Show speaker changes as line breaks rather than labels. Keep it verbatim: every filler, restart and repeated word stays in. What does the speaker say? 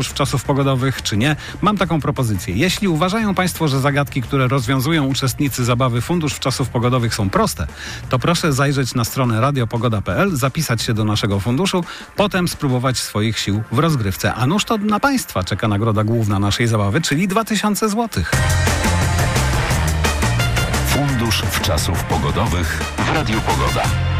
w czasów pogodowych, czy nie? Mam taką propozycję. Jeśli uważają Państwo, że zagadki, które rozwiązują uczestnicy zabawy Fundusz Wczasów Pogodowych są proste, to proszę zajrzeć na stronę radiopogoda kropka p l, zapisać się do naszego funduszu, potem spróbować swoich sił w rozgrywce. A nuż to na Państwa czeka nagroda główna naszej zabawy, czyli dwa tysiące złotych.
Fundusz Wczasów Pogodowych w Radiu Pogoda.